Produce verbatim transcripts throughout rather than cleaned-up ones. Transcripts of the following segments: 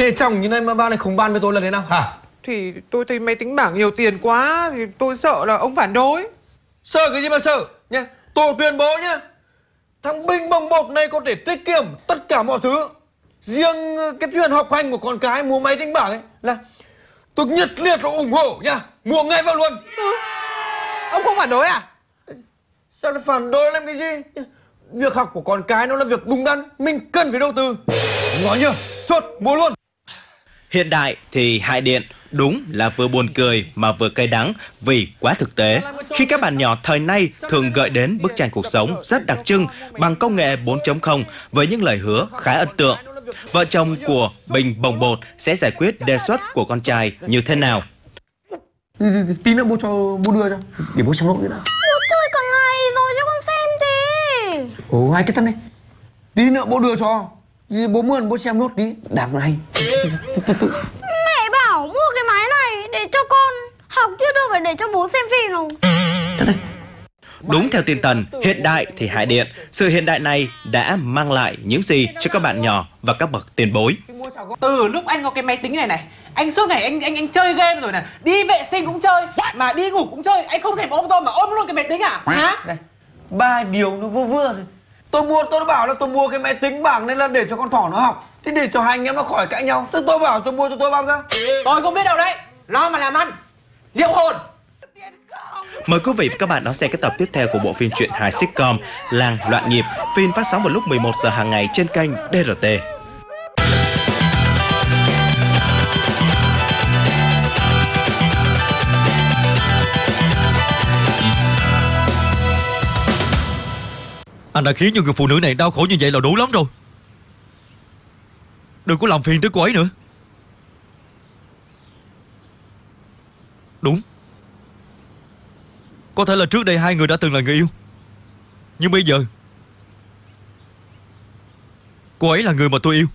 Thế chồng như này mà ba này không ban với tôi là thế nào hả? Thì tôi thấy máy tính bảng nhiều tiền quá, thì tôi sợ là ông phản đối. Sợ cái gì mà sợ nhá. Tôi tuyên bố nhá, thằng Binh Bồng Bột này có thể tiết kiệm tất cả mọi thứ. Riêng cái chuyện học hành của con cái mua máy tính bảng ấy là tôi nhiệt liệt là ủng hộ nha, mua ngay vào luôn. Ừ. Ông không phản đối à? Sao lại phản đối làm cái gì? Việc học của con cái nó là việc đúng đắn, mình cần phải đầu tư. Nói nhá, chốt mua luôn. Hiện đại thì hại điện, đúng là vừa buồn cười mà vừa cay đắng vì quá thực tế. Khi các bạn nhỏ thời nay thường gợi đến bức tranh cuộc sống rất đặc trưng bằng công nghệ bốn chấm không với những lời hứa khá ấn tượng. Vợ chồng của Bình Bồng Bột sẽ giải quyết đề xuất của con trai như thế nào? Tí nữa bố cho bố đưa cho để bố xem nốt nữa đã. Bố chơi cả ngày rồi cho con xem thế. Ồ, hai cái thân này. Tí nữa bố đưa cho. Bố mượn bố xem nốt tí. Đáng này. Mẹ bảo mua cái máy này để cho con học chứ đâu phải để cho bố xem phim đâu. Thật đấy. Đúng theo tinh thần hiện đại thì hại điện, sự hiện đại này đã mang lại những gì cho các bạn nhỏ và các bậc tiền bối? Từ lúc anh có cái máy tính này này, anh suốt ngày anh anh anh chơi game rồi này, đi vệ sinh cũng chơi, mà đi ngủ cũng chơi, anh không thèm ôm tôi mà ôm luôn cái máy tính à? Hả? Này, ba điều nó vừa vừa thôi. Tôi mua, tôi đã bảo là tôi mua cái máy tính bảng này là để cho con thỏ nó học. Thế để cho hai anh em nó khỏi cãi nhau. Thế tôi bảo tôi mua cho tôi bao ra. Tôi không biết đâu đấy, lo mà làm ăn. Liệu hồn. Mời quý vị và các bạn đón xem cái tập tiếp theo của bộ phim truyện hài sitcom Làng Loạn Nhịp. Phim phát sóng vào lúc mười một giờ hàng ngày trên kênh đê rờ tê. Anh đã khiến cho người phụ nữ này đau khổ như vậy là đủ lắm rồi. Đừng có làm phiền tới cô ấy nữa. Đúng, có thể là trước đây hai người đã từng là người yêu, nhưng bây giờ cô ấy là người mà tôi yêu.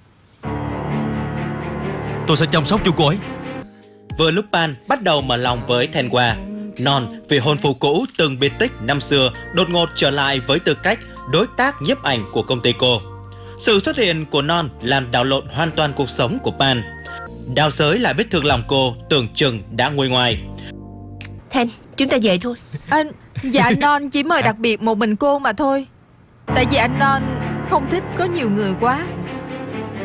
Tôi sẽ chăm sóc cho cô ấy. Vừa lúc Pan bắt đầu mở lòng với Thenwa, Non vì hôn phu cũ từng biệt tích năm xưa đột ngột trở lại với tư cách đối tác nhiếp ảnh của công ty cô. Sự xuất hiện của Non làm đảo lộn hoàn toàn cuộc sống của Pan. Đào Sới lại vết thương lòng cô tưởng chừng đã nguôi ngoai. Thanh, chúng ta về thôi. Anh, dạ anh Non chỉ mời đặc biệt một mình cô mà thôi. Tại vì anh Non không thích có nhiều người quá.